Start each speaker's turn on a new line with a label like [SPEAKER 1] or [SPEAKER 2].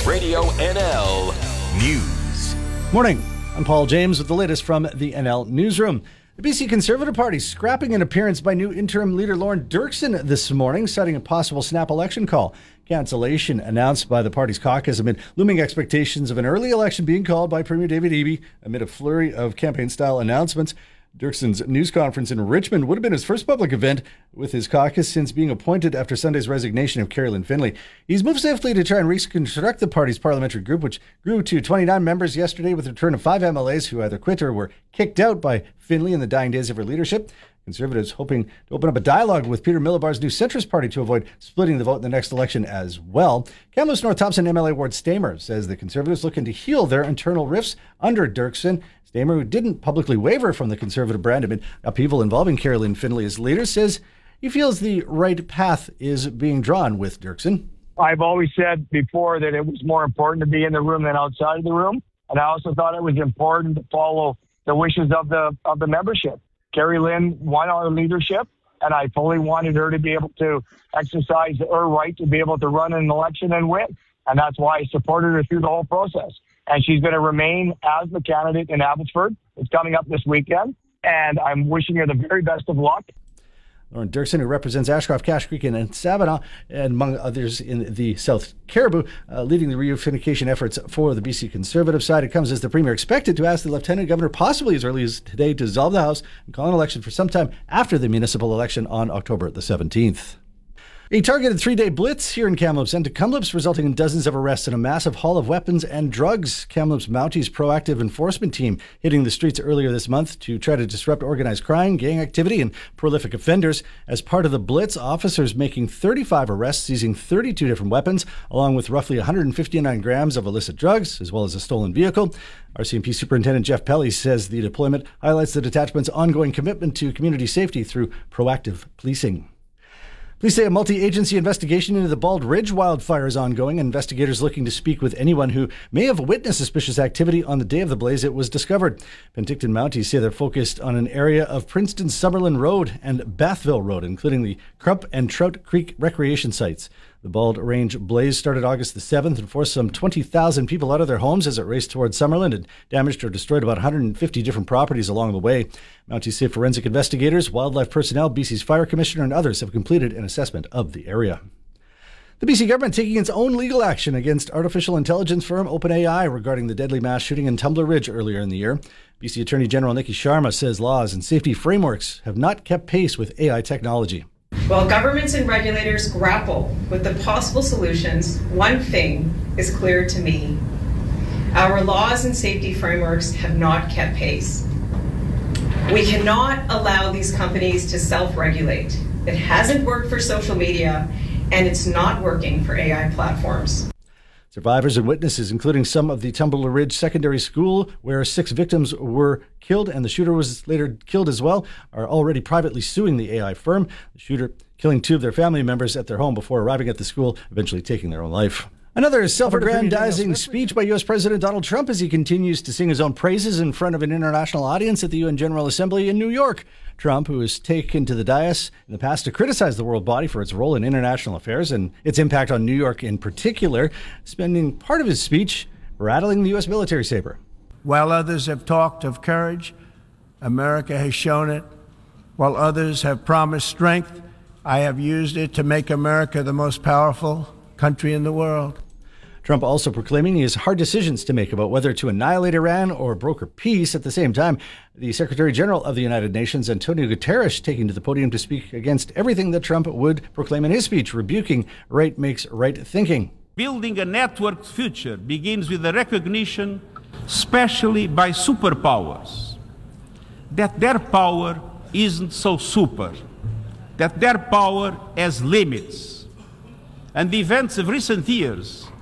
[SPEAKER 1] Radio NL News.
[SPEAKER 2] Morning. I'm Paul James with the latest from the NL Newsroom. The BC Conservative Party scrapping an appearance by new interim leader Lorne Dirksen this morning, citing a possible snap election call. Cancellation announced by the party's caucus amid looming expectations of an early election being called by Premier David Eby amid a flurry of campaign-style announcements. Dirksen's news conference in Richmond would have been his first public event with his caucus since being appointed after Sunday's resignation of Carrie Lynn Finlay. He's moved swiftly to try and reconstruct the party's parliamentary group, which grew to 29 members yesterday with the return of 5 MLAs who either quit or were kicked out by Finlay in the dying days of her leadership. Conservatives hoping to open up a dialogue with Peter Millibar's new centrist party to avoid splitting the vote in the next election as well. Kamloops North Thompson MLA Ward Stamer says the Conservatives looking to heal their internal rifts under Dirksen. Stamer, who didn't publicly waver from the Conservative brand amid upheaval involving Carrie Lynn Finlay as leader, says he feels the right path is being drawn with Dirksen.
[SPEAKER 3] I've always said before that it was more important to be in the room than outside of the room. And I also thought it was important to follow the wishes of the membership. Carrie Lynn won our leadership, and I fully wanted her to be able to exercise her right to be able to run an election and win. And that's why I supported her through the whole process. And she's going to remain as the candidate in Abbotsford. It's coming up this weekend, and I'm wishing her the very best of luck.
[SPEAKER 2] Lorne Dirksen, who represents Ashcroft, Cache Creek, and Sabina, and among others in the South Caribou, leading the reunification efforts for the BC Conservative side. It comes as the Premier expected to ask the Lieutenant Governor, possibly as early as today, to dissolve the House and call an election for some time after the municipal election on October the 17th. A targeted 3-day blitz here in Kamloops and to Kamloops, resulting in dozens of arrests and a massive haul of weapons and drugs. Kamloops Mounties proactive enforcement team hitting the streets earlier this month to try to disrupt organized crime, gang activity, and prolific offenders. As part of the blitz, officers making 35 arrests, seizing 32 different weapons, along with roughly 159 grams of illicit drugs, as well as a stolen vehicle. RCMP Superintendent Jeff Pelly says the deployment highlights the detachment's ongoing commitment to community safety through proactive policing. Police say a multi-agency investigation into the Bald Ridge wildfire is ongoing. Investigators looking to speak with anyone who may have witnessed suspicious activity on the day of the blaze it was discovered. Penticton Mounties say they're focused on an area of Princeton Summerlin Road and Bathville Road, including the Crump and Trout Creek recreation sites. The Bald Range blaze started August the 7th and forced some 20,000 people out of their homes as it raced towards Summerlin and damaged or destroyed about 150 different properties along the way. Mounties say forensic investigators, wildlife personnel, BC's fire commissioner, and others have completed an assessment of the area. The BC government taking its own legal action against artificial intelligence firm OpenAI regarding the deadly mass shooting in Tumbler Ridge earlier in the year. BC Attorney General Nikki Sharma says laws and safety frameworks have not kept pace with AI technology.
[SPEAKER 4] While governments and regulators grapple with the possible solutions, one thing is clear to me. Our laws and safety frameworks have not kept pace. We cannot allow these companies to self-regulate. It hasn't worked for social media, and it's not working for AI platforms.
[SPEAKER 2] Survivors and witnesses, including some of the Tumbler Ridge Secondary School, where 6 victims were killed and the shooter was later killed as well, are already privately suing the AI firm. The shooter killing 2 of their family members at their home before arriving at the school, eventually taking their own life. Another self-aggrandizing speech by U.S. President Donald Trump as he continues to sing his own praises in front of an international audience at the UN General Assembly in New York. Trump, who has taken to the dais in the past to criticize the world body for its role in international affairs and its impact on New York in particular, spending part of his speech rattling the U.S. military saber.
[SPEAKER 5] While others have talked of courage, America has shown it. While others have promised strength, I have used it to make America the most powerful country in the world.
[SPEAKER 2] Trump also proclaiming he has hard decisions to make about whether to annihilate Iran or broker peace. At the same time, the Secretary General of the United Nations, Antonio Guterres, taking to the podium to speak against everything that Trump would proclaim in his speech, rebuking right makes right thinking.
[SPEAKER 6] Building a networked future begins with the recognition, especially by superpowers, that their power isn't so super, that their power has limits. And the events of recent years